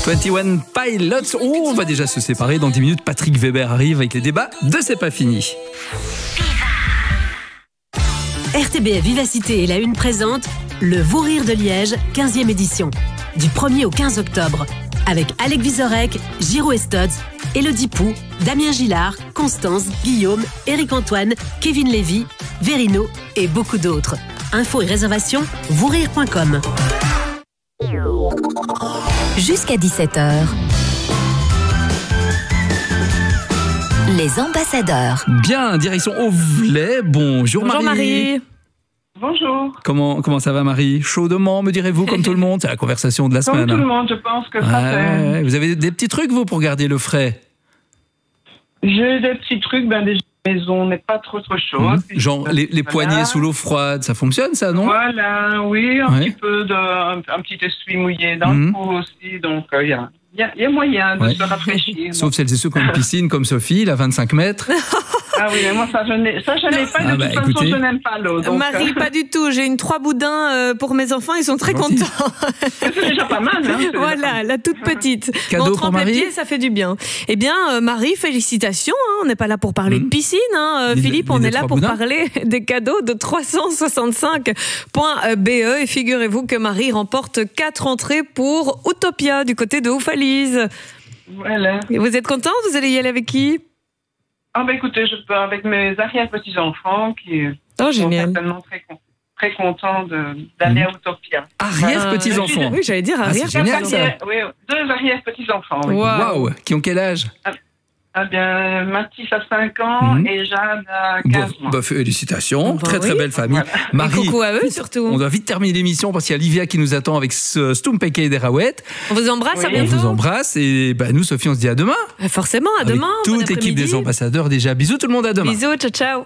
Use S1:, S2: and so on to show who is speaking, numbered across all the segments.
S1: 21 Pilots. On va déjà se séparer dans 10 minutes. Patrick Weber arrive avec les débats de C'est pas fini.
S2: RTBF Vivacité et la Une présente le Vous Rire de Liège, 15e édition. Du 1er au 15 octobre. Avec Alec Vizorek, Giro Estods, Elodie Pou, Damien Gillard, Constance, Guillaume, Éric-Antoine, Kevin Lévy, Verino et beaucoup d'autres. Infos et réservations, vousrire.com.
S3: Jusqu'à 17h. Les ambassadeurs.
S1: Bien, direction Auvelais. Bonjour Marie.
S4: Bonjour.
S1: Comment ça va Marie? Chaudement, me direz-vous, comme tout le monde? C'est la conversation de la semaine.
S4: Comme tout le monde, je pense que ça fait.
S1: Vous avez des petits trucs, vous, pour garder le frais?
S4: J'ai des petits trucs, déjà, la maison n'est pas trop chaude.
S1: Genre les poignées sous l'eau froide, ça fonctionne ça, non?
S4: Voilà, oui, un petit essuie mouillé dans le cou aussi, donc il y a moyen de se rafraîchir.
S1: Sauf celles et ceux qui ont une piscine comme Sophie, la 25 mètres.
S4: Ah oui, mais moi, ça, je n'ai pas. De toute façon, je n'aime pas l'eau. Donc,
S5: Marie, pas du tout. J'ai 3 boudins pour mes enfants. Ils sont très contents.
S4: C'est déjà pas mal.
S5: Voilà, la toute petite.
S1: Cadeau pour Marie.
S5: Les pieds, ça fait du bien. Eh bien, Marie, félicitations. On n'est pas là pour parler de piscine. Philippe, on est là pour parler des cadeaux de 365.be. Et figurez-vous que Marie remporte 4 entrées pour Utopia du côté de Oufalise.
S4: Voilà.
S5: Et vous êtes contente? Vous allez y aller avec qui?
S4: Écoutez, je peux avec mes arrière-petits-enfants qui sont certainement très contents d'aller à Utopia.
S1: Arrière-petits-enfants?
S5: Oui, j'allais dire arrière.
S1: C'est génial, ça.
S4: Oui, 2 arrière-petits-enfants. Oui.
S1: Waouh. Qui ont quel âge?
S4: Mathis a 5 ans et Jeanne a 15 mois.
S1: Félicitations, très belle famille.
S4: Voilà.
S1: Marie,
S5: coucou à eux surtout.
S1: On doit vite terminer l'émission parce qu'il y a Livia qui nous attend avec ce Stumpeke et des Raouettes.
S5: On vous embrasse, à
S1: On
S5: bientôt.
S1: vous embrasse et nous, Sophie, on se dit à demain.
S5: Forcément, à
S1: Avec
S5: demain.
S1: toute l'équipe des ambassadeurs déjà. Bisous tout le monde, à demain.
S5: Bisous, ciao, ciao.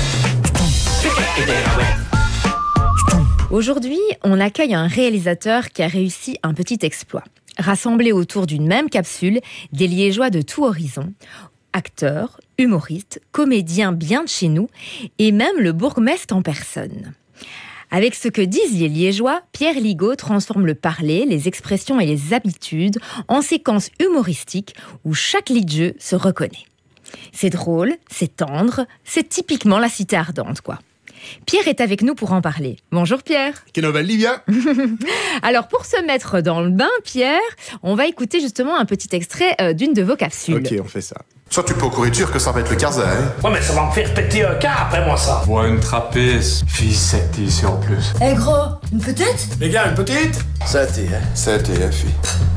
S6: Aujourd'hui, on accueille un réalisateur qui a réussi un petit exploit. Rassembler autour d'une même capsule des Liégeois de tout horizon, acteurs, humoristes, comédiens bien de chez nous et même le bourgmestre en personne. Avec ce que disent les Liégeois, Pierre Ligaud transforme le parler, les expressions et les habitudes en séquences humoristiques où chaque lit de jeu se reconnaît. C'est drôle, c'est tendre, c'est typiquement la cité ardente, quoi. Pierre est avec nous pour en parler. Bonjour Pierre.
S7: Quelle nouvelle, Livia?
S6: Alors pour se mettre dans le bain, Pierre, on va écouter justement un petit extrait d'une de vos capsules.
S7: Ok, on fait ça. Soit tu peux courir dire que ça va être le Carza, hein?
S8: Ouais, mais ça va me faire péter un cas après moi, ça.
S9: Ouais, une trapèze. Fille, c'est ici en plus.
S10: Eh gros, une petite?
S8: Les gars, une petite?
S7: Ça t'est, hein? Ça t'est, fille.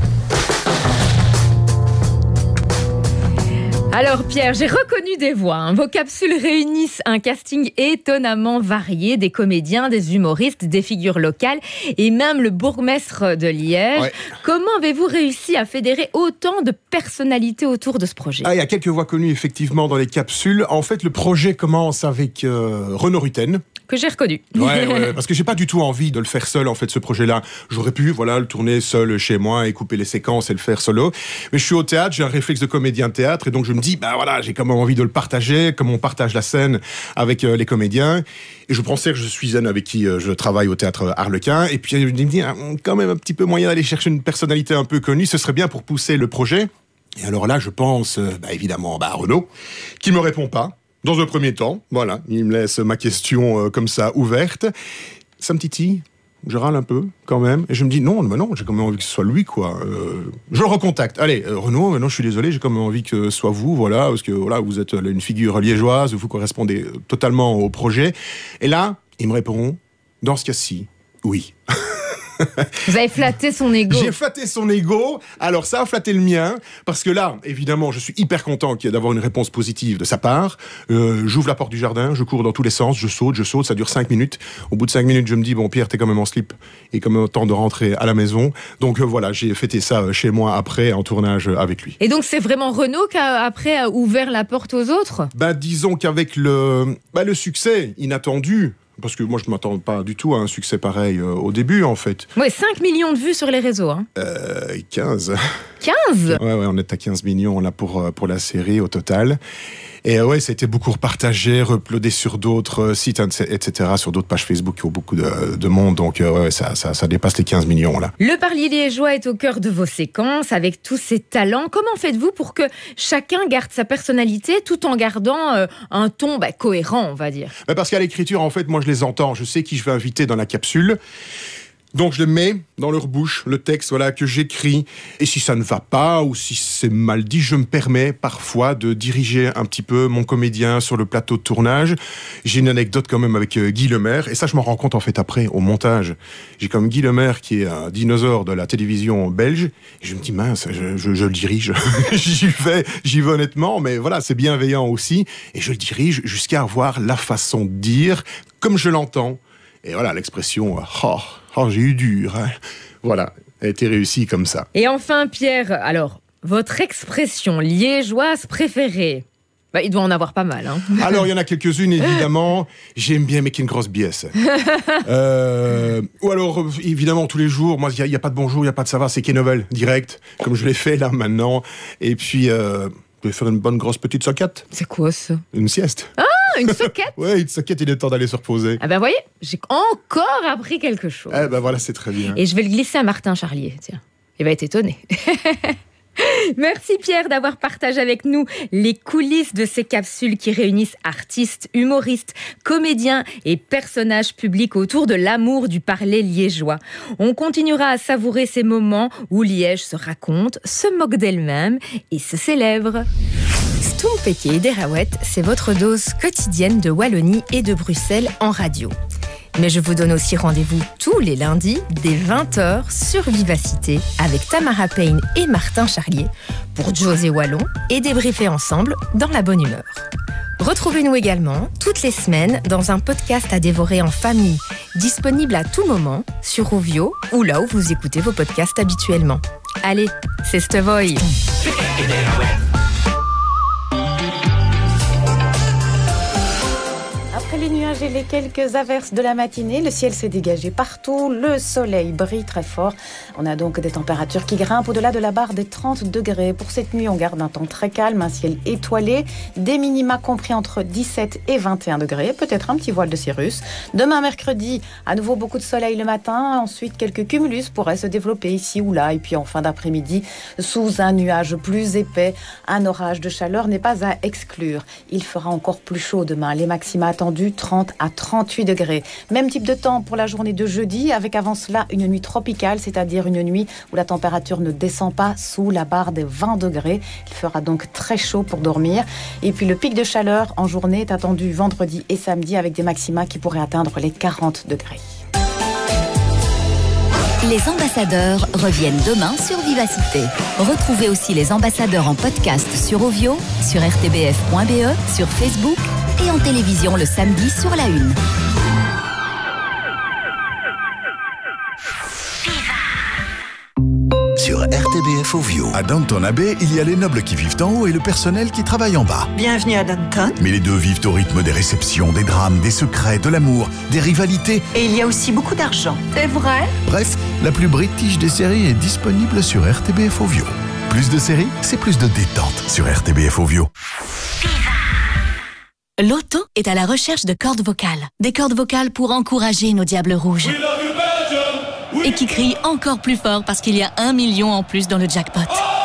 S6: Alors Pierre, j'ai reconnu des voix. Vos capsules réunissent un casting étonnamment varié, des comédiens, des humoristes, des figures locales et même le bourgmestre de Liège.
S7: Ouais.
S6: Comment avez-vous réussi à fédérer autant de personnalités autour de ce projet?
S7: Il y a quelques voix connues effectivement dans les capsules. En fait, le projet commence avec Renaud Rutten.
S6: Que j'ai reconnu.
S7: Ouais, parce que j'ai pas du tout envie de le faire seul, en fait, ce projet-là. J'aurais pu, le tourner seul chez moi et couper les séquences et le faire solo. Mais je suis au théâtre, j'ai un réflexe de comédien de théâtre et donc je me dis, j'ai quand même envie de le partager, comme on partage la scène avec les comédiens. Et je prends Serge Suizane avec qui je travaille au théâtre Harlequin. Et puis je me dis, quand même un petit peu moyen d'aller chercher une personnalité un peu connue, ce serait bien pour pousser le projet. Et alors là, je pense, évidemment, à Renaud, qui me répond pas. Dans un premier temps, voilà, il me laisse ma question comme ça ouverte. Ça me titille, je râle un peu quand même, et je me dis non, j'ai quand même envie que ce soit lui, quoi. Je le recontacte. Allez, Renaud, maintenant je suis désolé, j'ai quand même envie que ce soit vous, voilà, parce que voilà, vous êtes une figure liégeoise, vous correspondez totalement au projet. Et là, il me répond, dans ce cas-ci, oui.
S6: Vous avez flatté son ego.
S7: J'ai flatté son ego, alors ça a flatté le mien, parce que là, évidemment, je suis hyper content d'avoir une réponse positive de sa part. J'ouvre la porte du jardin, je cours dans tous les sens, je saute, ça dure 5 minutes. Au bout de 5 minutes, je me dis, bon Pierre, t'es quand même en slip, et quand même temps de rentrer à la maison. Donc voilà, j'ai fêté ça chez moi après, en tournage avec lui.
S6: Et donc c'est vraiment Renaud qui après a ouvert la porte aux autres?
S7: Disons qu'avec le succès inattendu, parce que moi je ne m'attends pas du tout à un succès pareil au début en fait.
S6: Ouais, 5 millions de vues sur les réseaux.
S7: 15.
S6: 15 ?
S7: Ouais, on est à 15 millions là pour la série au total. Et ouais, ça a été beaucoup repartagé, uploadé sur d'autres sites, etc., sur d'autres pages Facebook qui ont beaucoup de monde. Donc ouais, ça dépasse les 15 millions là.
S6: Le parler liégeois est au cœur de vos séquences, avec tous ses talents. Comment faites-vous pour que chacun garde sa personnalité tout en gardant un ton cohérent, on va dire ?
S7: Parce qu'à l'écriture, en fait, moi je les entends. Je sais qui je vais inviter dans la capsule. Donc je le mets dans leur bouche, le texte que j'écris. Et si ça ne va pas ou si c'est mal dit, je me permets parfois de diriger un petit peu mon comédien sur le plateau de tournage. J'ai une anecdote quand même avec Guy Lemaire. Et ça, je m'en rends compte en fait après, au montage. J'ai comme Guy Lemaire qui est un dinosaure de la télévision belge. Et je me dis, mince, je le dirige. J'y vais honnêtement, mais voilà, c'est bienveillant aussi. Et je le dirige jusqu'à avoir la façon de dire comme je l'entends. Et voilà, l'expression j'ai eu dur. Hein. Voilà, elle a été réussie comme ça.
S6: Et enfin, Pierre, alors, votre expression liégeoise préférée ? Il doit en avoir pas mal. Hein.
S7: Alors, il y en a quelques-unes, évidemment. J'aime bien make une grosse biesse. Ou alors, évidemment, tous les jours, moi, il n'y a pas de bonjour, il n'y a pas de ça va, c'est K-Novel, direct, comme je l'ai fait là, maintenant. Et puis, je vais faire une bonne grosse petite soquette.
S6: C'est quoi, ça ?
S7: Une sieste.
S6: Une soquette ?
S7: Ouais, une soquette, il est temps d'aller se reposer.
S6: Ah voyez, j'ai encore appris quelque chose.
S7: Voilà, c'est très bien.
S6: Et je vais le glisser à Martin Charlier, tiens. Il va être étonné. Merci Pierre d'avoir partagé avec nous les coulisses de ces capsules qui réunissent artistes, humoristes, comédiens et personnages publics autour de l'amour du parler liégeois. On continuera à savourer ces moments où Liège se raconte, se moque d'elle-même et se célèbre. Stompeke et Derawet, c'est votre dose quotidienne de Wallonie et de Bruxelles en radio. Mais je vous donne aussi rendez-vous tous les lundis dès 20h sur Vivacité avec Tamara Payne et Martin Charlier pour José Wallon et débriefer ensemble dans la bonne humeur. Retrouvez-nous également toutes les semaines dans un podcast à dévorer en famille, disponible à tout moment sur Rovio ou là où vous écoutez vos podcasts habituellement. Allez, c'est Stevoy.
S10: Après les nuages et les quelques averses de la matinée, le ciel s'est dégagé partout, le soleil brille très fort. On a donc des températures qui grimpent au-delà de la barre des 30 degrés. Pour cette nuit, on garde un temps très calme, un ciel étoilé, des minima compris entre 17 et 21 degrés, peut-être un petit voile de cirrus. Demain, mercredi, à nouveau beaucoup de soleil le matin, ensuite quelques cumulus pourraient se développer ici ou là, et puis en fin d'après-midi, sous un nuage plus épais, un orage de chaleur n'est pas à exclure. Il fera encore plus chaud demain, les maxima attendus 30 à 38 degrés. Même type de temps pour la journée de jeudi, avec avant cela une nuit tropicale, c'est-à-dire une nuit où la température ne descend pas sous la barre des 20 degrés. Il fera donc très chaud pour dormir. Et puis le pic de chaleur en journée est attendu vendredi et samedi avec des maxima qui pourraient atteindre les 40 degrés.
S3: Les ambassadeurs reviennent demain sur Vivacité. Retrouvez aussi les ambassadeurs en podcast sur Ovio, sur rtbf.be, sur Facebook et en télévision le samedi sur la 1.
S11: Sur RTBF Ovio. À Downton Abbey, il y a les nobles qui vivent en haut et le personnel qui travaille en bas.
S12: Bienvenue à Downton.
S11: Mais les deux vivent au rythme des réceptions, des drames, des secrets, de l'amour, des rivalités.
S12: Et il y a aussi beaucoup d'argent. C'est vrai?
S11: Bref, la plus british des séries est disponible sur RTBF Ovio. Plus de séries, c'est plus de détente sur RTBF Ovio.
S13: Loto est à la recherche de cordes vocales. Des cordes vocales pour encourager nos diables rouges. Et qui crient encore plus fort parce qu'il y a 1 million en plus dans le jackpot.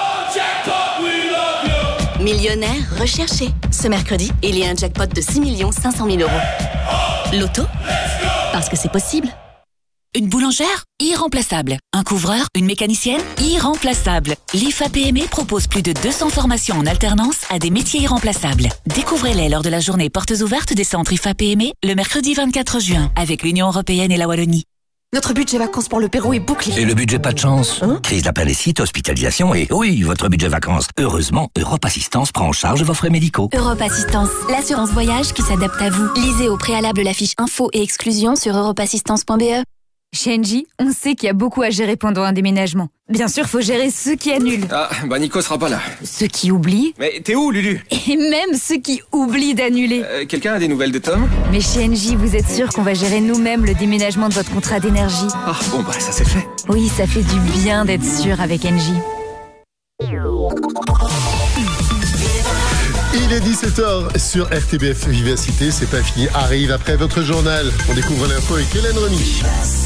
S13: Millionnaire recherché. Ce mercredi, il y a un jackpot de 6 500 000 €. Loto, parce que c'est possible. Une boulangère? Irremplaçable. Un couvreur? Une mécanicienne? Irremplaçable. L'IFA PME propose plus de 200 formations en alternance à des métiers irremplaçables. Découvrez-les lors de la journée portes ouvertes des centres IFA PME le mercredi 24 juin avec l'Union Européenne et la Wallonie.
S14: Notre budget vacances pour le Pérou est bouclé.
S15: Et le budget pas de chance? Crise d'appendicite, hospitalisation et oui, votre budget vacances. Heureusement, Europe Assistance prend en charge vos frais médicaux.
S16: Europe Assistance, l'assurance voyage qui s'adapte à vous. Lisez au préalable la fiche info et exclusion sur europeassistance.be.
S17: Chez Engie, on sait qu'il y a beaucoup à gérer pendant un déménagement. Bien sûr, faut gérer ceux qui annulent.
S18: Ah, bah Nico sera pas là.
S17: Ceux qui oublient.
S18: Mais t'es où, Lulu?
S17: Et même ceux qui oublient d'annuler.
S18: Quelqu'un a des nouvelles de Tom?
S17: Mais chez Engie, vous êtes sûr qu'on va gérer nous-mêmes le déménagement de votre contrat d'énergie?
S18: Ah, bon bah ça c'est fait.
S17: Oui, ça fait du bien d'être sûr avec Engie.
S19: Il est 17h sur RTBF Vivacité, c'est pas fini, arrive après votre journal. On découvre l'info avec Hélène Remy.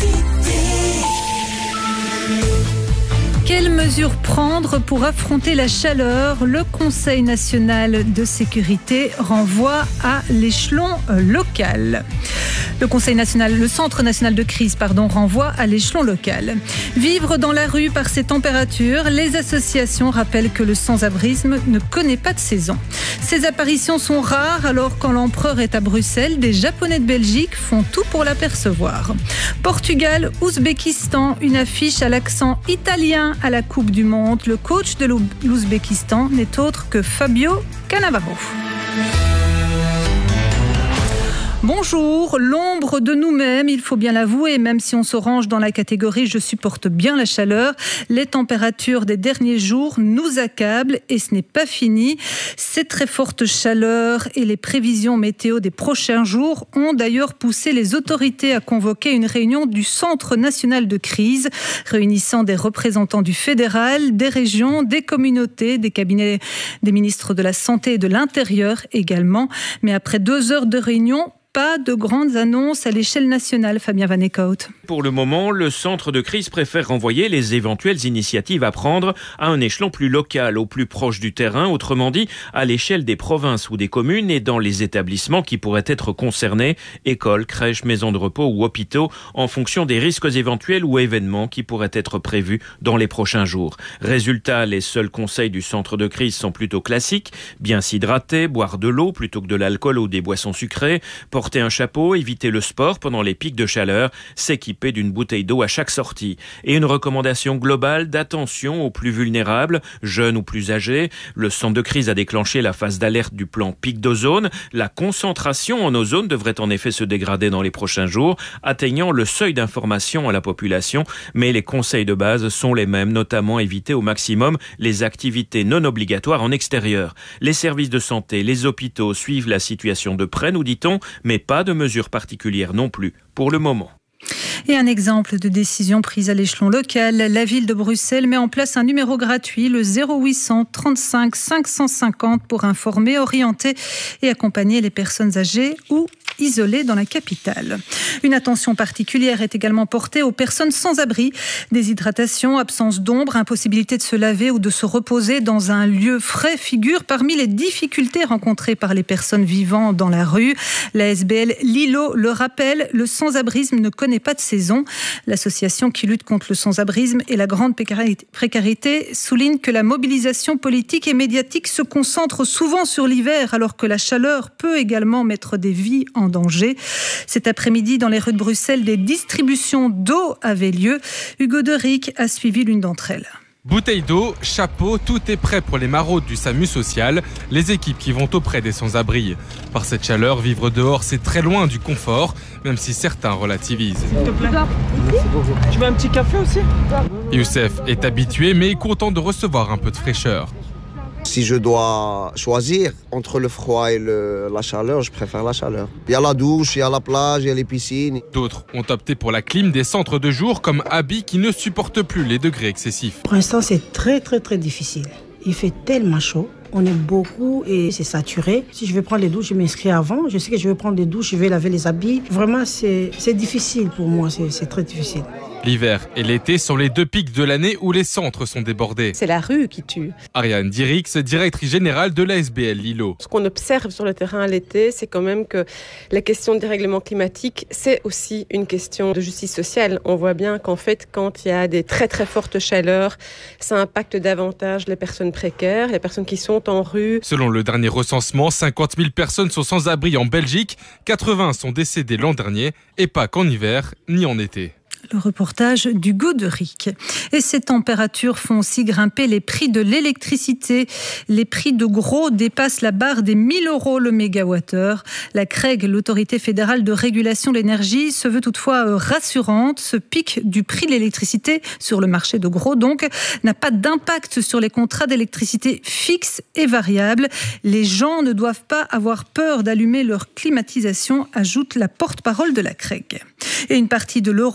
S20: Quelles mesures prendre pour affronter la chaleur ? Le Conseil national de sécurité renvoie à l'échelon local. Le Centre national de crise, renvoie à l'échelon local. Vivre dans la rue par ces températures, les associations rappellent que le sans-abrisme ne connaît pas de saison. Ces apparitions sont rares, alors quand l'empereur est à Bruxelles, des Japonais de Belgique font tout pour l'apercevoir. Portugal, Ouzbékistan, une affiche à l'accent italien à la Coupe du Monde. Le coach de l'Ouzbékistan n'est autre que Fabio Cannavaro. Bonjour, l'ombre de nous-mêmes, il faut bien l'avouer, même si on se range dans la catégorie « je supporte bien la chaleur », les températures des derniers jours nous accablent et ce n'est pas fini. Ces très fortes chaleurs et les prévisions météo des prochains jours ont d'ailleurs poussé les autorités à convoquer une réunion du Centre national de crise, réunissant des représentants du fédéral, des régions, des communautés, des cabinets des ministres de la Santé et de l'Intérieur également. Mais après 2 heures de réunion, pas de grandes annonces à l'échelle nationale, Fabien Van Eekhout.
S21: Pour le moment, le centre de crise préfère renvoyer les éventuelles initiatives à prendre à un échelon plus local, au plus proche du terrain, autrement dit à l'échelle des provinces ou des communes et dans les établissements qui pourraient être concernés, écoles, crèches, maisons de repos ou hôpitaux, en fonction des risques éventuels ou événements qui pourraient être prévus dans les prochains jours. Résultat, les seuls conseils du centre de crise sont plutôt classiques, bien s'hydrater, boire de l'eau plutôt que de l'alcool ou des boissons sucrées, porter un chapeau, éviter le sport pendant les pics de chaleur, s'équiper d'une bouteille d'eau à chaque sortie. Et une recommandation globale d'attention aux plus vulnérables, jeunes ou plus âgés. Le centre de crise a déclenché la phase d'alerte du plan pic d'ozone. La concentration en ozone devrait en effet se dégrader dans les prochains jours, atteignant le seuil d'information à la population. Mais les conseils de base sont les mêmes, notamment éviter au maximum les activités non obligatoires en extérieur. Les services de santé, les hôpitaux suivent la situation de près, nous dit-on, mais pas de mesures particulières non plus pour le moment.
S20: Et un exemple de décision prise à l'échelon local, la ville de Bruxelles met en place un numéro gratuit, le 0800 35 550, pour informer, orienter et accompagner les personnes âgées ou isolées dans la capitale. Une attention particulière est également portée aux personnes sans abri. Déshydratation, absence d'ombre, impossibilité de se laver ou de se reposer dans un lieu frais figurent parmi les difficultés rencontrées par les personnes vivant dans la rue. La SBL Lilo le rappelle, le sans-abrisme ne connaît pas de saison. L'association qui lutte contre le sans-abrisme et la grande précarité souligne que la mobilisation politique et médiatique se concentre souvent sur l'hiver, alors que la chaleur peut également mettre des vies en danger. Cet après-midi, dans les rues de Bruxelles, des distributions d'eau avaient lieu. Hugo Derick a suivi l'une d'entre elles.
S22: Bouteilles d'eau, chapeau, tout est prêt pour les maraudes du SAMU social, les équipes qui vont auprès des sans-abri. Par cette chaleur, vivre dehors, c'est très loin du confort, même si certains relativisent.
S23: Tu veux un petit café aussi ?
S22: Youssef est habitué, mais est content de recevoir un peu de fraîcheur.
S24: Si je dois choisir entre le froid et la chaleur, je préfère la chaleur. Il y a la douche, il y a la plage, il y a les piscines.
S22: D'autres ont opté pour la clim des centres de jour comme Abby qui ne supporte plus les degrés excessifs.
S25: Pour l'instant, c'est très difficile. Il fait tellement chaud. On est beaucoup et c'est saturé. Si je veux prendre les douches, je m'inscris avant. Je sais que je vais prendre des douches, je vais laver les habits. Vraiment, c'est difficile pour moi, c'est très difficile.
S22: L'hiver et l'été sont les 2 pics de l'année où les centres sont débordés.
S26: C'est la rue qui tue.
S22: Ariane Dirix, directrice générale de la SBL Lilo.
S26: Ce qu'on observe sur le terrain à l'été, c'est quand même que la question du dérèglement climatique, c'est aussi une question de justice sociale. On voit bien qu'en fait, quand il y a des très fortes chaleurs, ça impacte davantage les personnes précaires, les personnes qui sont en rue.
S22: Selon le dernier recensement, 50 000 personnes sont sans abri en Belgique, 80 sont décédées l'an dernier, et pas qu'en hiver ni en été.
S20: Le reportage d'Hugo Derick. Et ces températures font aussi grimper les prix de l'électricité. Les prix de gros dépassent la barre des 1 000 € le mégawattheure. La CREG, l'autorité fédérale de régulation de l'énergie, se veut toutefois rassurante. Ce pic du prix de l'électricité sur le marché de gros, donc, n'a pas d'impact sur les contrats d'électricité fixes et variables. Les gens ne doivent pas avoir peur d'allumer leur climatisation, ajoute la porte-parole de la CREG. Et une partie de l'Europe est aussi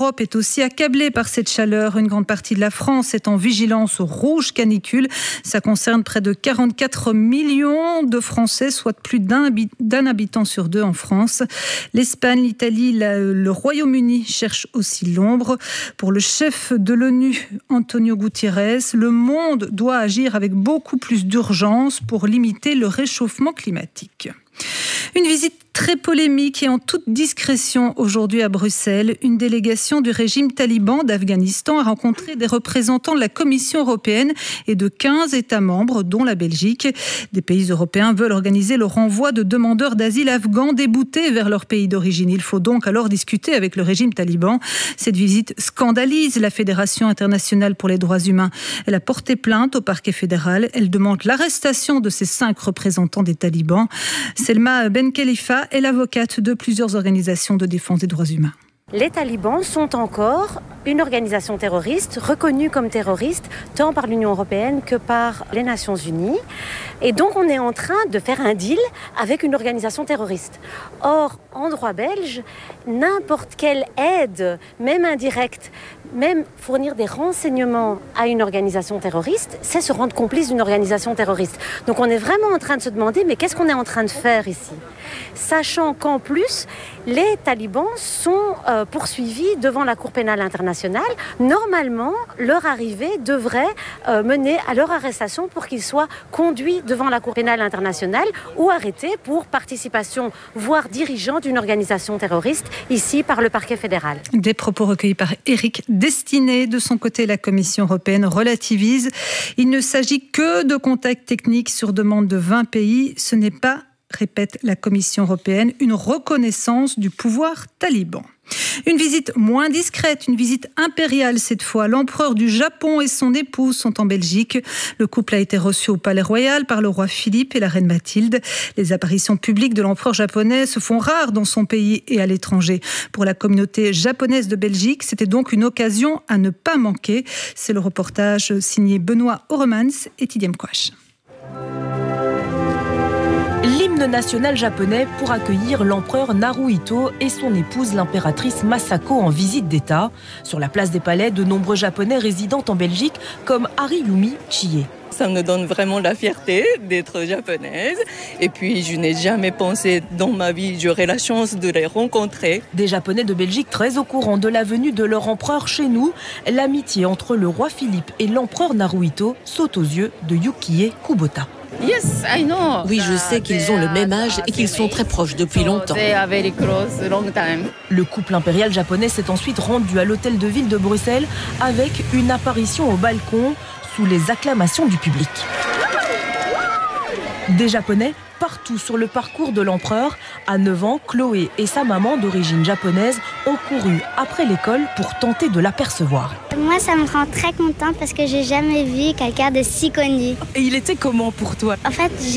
S20: aussi accablés par cette chaleur. Une grande partie de la France est en vigilance rouge canicule. Ça concerne près de 44 millions de Français, soit plus d'un habitant sur deux en France. L'Espagne, l'Italie, le Royaume-Uni cherchent aussi l'ombre. Pour le chef de l'ONU, Antonio Guterres, le monde doit agir avec beaucoup plus d'urgence pour limiter le réchauffement climatique. Une visite très polémique et en toute discrétion aujourd'hui à Bruxelles. Une délégation du régime taliban d'Afghanistan a rencontré des représentants de la Commission européenne et de 15 États membres, dont la Belgique. Des pays européens veulent organiser le renvoi de demandeurs d'asile afghans déboutés vers leur pays d'origine. Il faut donc alors discuter avec le régime taliban. Cette visite scandalise la Fédération internationale pour les droits humains. Elle a porté plainte au parquet fédéral. Elle demande l'arrestation de ces 5 représentants des talibans. Selma Ben Khalifa est l'avocate de plusieurs organisations de défense des droits humains.
S1: Les talibans sont encore une organisation terroriste, reconnue comme terroriste, tant par l'Union européenne que par les Nations unies. Et donc on est en train de faire un deal avec une organisation terroriste. Or, en droit belge, n'importe quelle aide, même indirecte, même fournir des renseignements à une organisation terroriste, c'est se rendre complice d'une organisation terroriste. Donc on est vraiment en train de se demander, mais qu'est-ce qu'on est en train de faire ici ? Sachant qu'en plus, les talibans sont poursuivis devant la Cour pénale internationale. Normalement, leur arrivée devrait mener à leur arrestation pour qu'ils soient conduits devant la Cour pénale internationale ou arrêtés pour participation, voire dirigeants d'une organisation terroriste, ici par le parquet fédéral.
S20: Des propos recueillis par Éric Destiné. De son côté, la Commission européenne relativise. Il ne s'agit que de contacts techniques sur demande de 20 pays. Ce n'est pas, répète la Commission européenne, une reconnaissance du pouvoir taliban. Une visite moins discrète, une visite impériale cette fois. L'empereur du Japon et son épouse sont en Belgique. Le couple a été reçu au Palais Royal par le roi Philippe et la reine Mathilde. Les apparitions publiques de l'empereur japonais se font rares dans son pays et à l'étranger. Pour la communauté japonaise de Belgique, c'était donc une occasion à ne pas manquer. C'est le reportage signé Benoît Oremans et Tidiem Kouache.
S2: L'hymne national japonais pour accueillir l'empereur Naruhito et son épouse l'impératrice Masako en visite d'État. Sur la place des Palais, de nombreux Japonais résidant en Belgique comme Hariyumi Chie.
S4: Ça me donne vraiment la fierté d'être japonaise. Et puis, je n'ai jamais pensé dans ma vie, j'aurais la chance de les rencontrer.
S2: Des Japonais de Belgique très au courant de la venue de leur empereur chez nous. L'amitié entre le roi Philippe et l'empereur Naruhito saute aux yeux de Yukie Kubota.
S5: Oui, je sais qu'ils ont le même âge et qu'ils sont très proches depuis longtemps.
S2: Le couple impérial japonais s'est ensuite rendu à l'hôtel de ville de Bruxelles avec une apparition au balcon sous les acclamations du public. Des Japonais partout sur le parcours de l'empereur. À 9 ans, Chloé et sa maman d'origine japonaise ont couru après l'école pour tenter de l'apercevoir.
S8: Moi, ça me rend très contente parce que j'ai jamais vu quelqu'un de si connu.
S2: Et il était comment pour toi ?
S8: En fait,